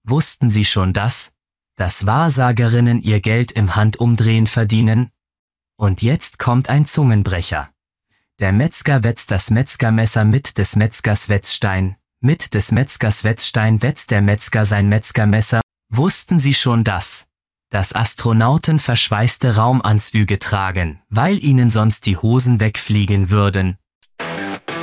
Wussten Sie schon dass Wahrsagerinnen ihr Geld im Handumdrehen verdienen? Und jetzt kommt ein Zungenbrecher. Der Metzger wetzt das Metzgermesser mit des Metzgers Wetzstein. Mit des Metzgers Wetzstein wetzt der Metzger sein Metzgermesser. Wussten Sie schon dass Astronauten verschweißte Raumanzüge tragen, weil ihnen sonst die Hosen wegfliegen würden?